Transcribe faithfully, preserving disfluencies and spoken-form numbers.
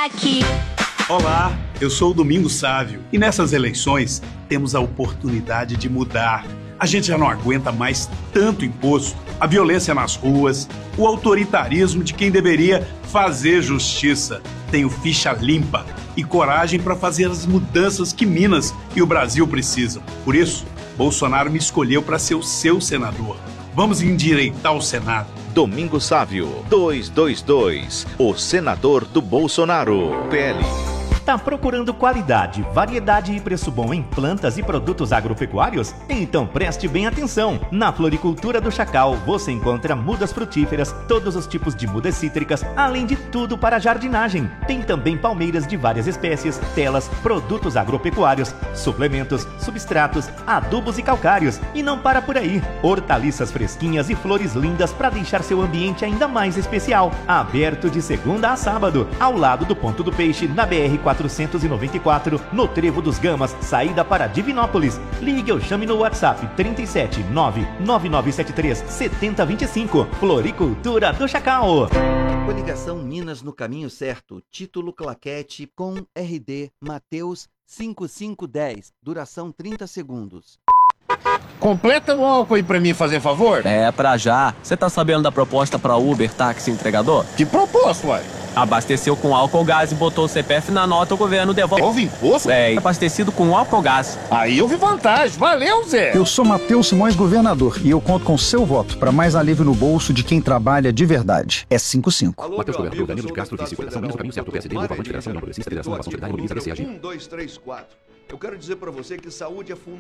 aqui. Olá, eu sou o Domingos Sávio e nessas eleições temos a oportunidade de mudar. A gente já não aguenta mais tanto imposto, a violência nas ruas, o autoritarismo de quem deveria fazer justiça. Tenho ficha limpa e coragem para fazer as mudanças que Minas e o Brasil precisam. Por isso, Bolsonaro me escolheu para ser o seu senador. Vamos endireitar o Senado. Domingos Sávio, duzentos e vinte e dois, o senador do Bolsonaro, P L. Tá procurando qualidade, variedade e preço bom em plantas e produtos agropecuários? Então preste bem atenção! Na Floricultura do Chacal você encontra mudas frutíferas, todos os tipos de mudas cítricas, além de tudo para jardinagem. Tem também palmeiras de várias espécies, telas, produtos agropecuários, suplementos, substratos, adubos e calcários. E não para por aí! Hortaliças fresquinhas e flores lindas para deixar seu ambiente ainda mais especial. Aberto de segunda a sábado, ao lado do Ponto do Peixe, na B R quatrocentos e noventa e quatro, no Trevo dos Gamas, saída para Divinópolis. Ligue ou chame no WhatsApp trinta e sete, nove nove nove sete três, sete zero dois cinco. Floricultura do Chacal. Coligação Minas no Caminho Certo. Título Claquete com R D Mateus cinco cinco um zero. Duração trinta segundos. Completa o álcool aí pra mim, fazer favor? É, pra já. Você tá sabendo da proposta pra Uber, táxi entregador? Que proposta, uai? Abasteceu com álcool gás e botou o C P F na nota, o governo devolve. Houve imposto? É, abastecido com álcool gás. Aí houve vantagem. Valeu, Zé! Eu sou Matheus Simões, governador, e eu conto com seu voto para mais alívio no bolso de quem trabalha de verdade. É cinco cinco. Matheus Governador, Danilo de Castro, vice, coligação Minas no Caminho Certo, P S D, Novo Avante, Federação Não Progressista, Federação Inovação Solidária, Mobiliza, B C A G. Um, dois, três, quatro. Eu quero dizer pra você que saúde é fundamental.